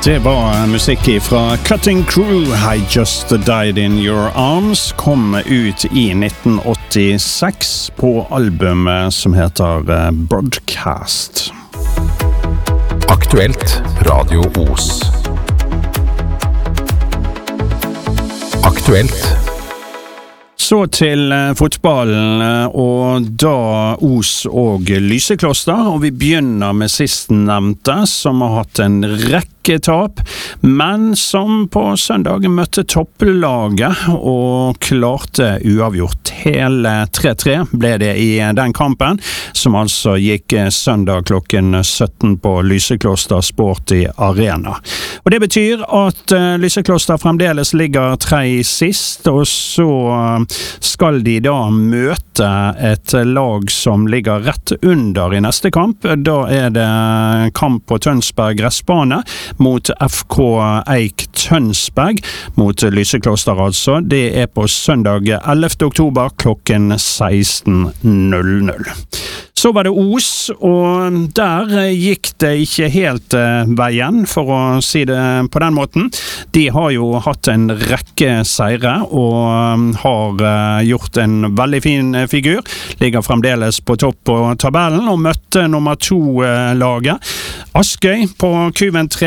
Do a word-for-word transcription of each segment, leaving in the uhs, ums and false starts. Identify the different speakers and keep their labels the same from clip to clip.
Speaker 1: Det var musikk fra Cutting Crew, I Just Died in Your Arms, kom ut i nitten åttiseks på albumet som heter Broadcast.
Speaker 2: Aktuelt Radio Os. Aktuelt.
Speaker 1: Så til fotballen, og da Os og Lysekloster, og vi begynner med sistnevnte, som har hatt en rekke tap, men som på søndag møtte topplaget og klarte uavgjort. Hele tre tre ble det i den kampen, som altså gikk søndag klokken sytten på Lysekloster Sporty Arena. Og det betyr at Lysekloster fremdeles ligger tre sist, og så skal de da møte et lag som ligger rett under i neste kamp. Da er det kamp på Tønsberg gressbane mot F K Eik Tønsberg, mot Lysekloster altså. Det er på søndag ellevte oktober klokken seksten null null. Så var det Os, og der gikk det ikke helt veien, for å si det på den måten. De har jo hatt en rekke seire, og har gjort en veldig fin figur. Ligger fremdeles på topp på tabellen, og møtte nummer to-laget. Askøy på Kuven tre,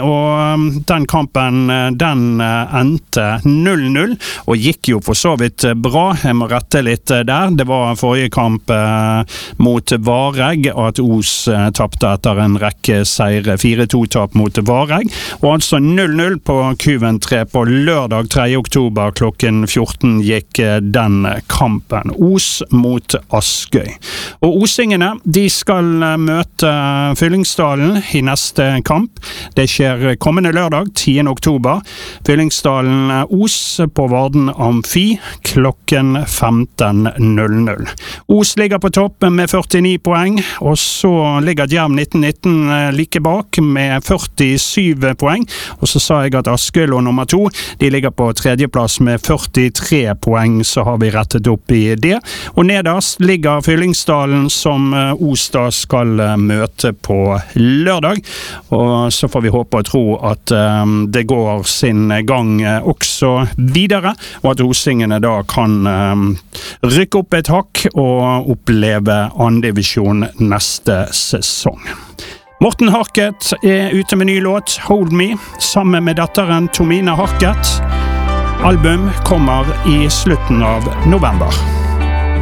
Speaker 1: og den kampen, den endte null null, og gikk jo for så vidt bra. Jeg må rette litt der. Det var forrige kamp mot Vareg, at Os tappte etter en rekke seire, fire to-tap mot Vareg, og altså null null på Kuven tre på lørdag tredje oktober klokken fjorten gikk den kampen. Os mot Askøy. Og osingene, de skal møte Fyllingsdalen i neste kamp. Det skjer kommende lørdag, tiende oktober. Fyllingsdalen Os på Varden Amfi klokken femten null null. Os ligger på topp med førtini poeng, og så ligger Djerm nitten nitten like bak med førtisju poeng, og så sa jeg at Askøy lå nummer to. De ligger på tredjeplass med førtitre poeng, så har vi rettet opp i det. Og nederst ligger Fyllingsdalen, som Os da skal møte på lørdag, og så får vi håpe og tro at um, det går sin gang også videre, og at osingene da kan um, rykke opp et hakk og oppleve andredivisjon neste sesong. Morten Harket er ute med ny låt, Hold Me, sammen med datteren Tomine Harket. Album kommer i slutten av november.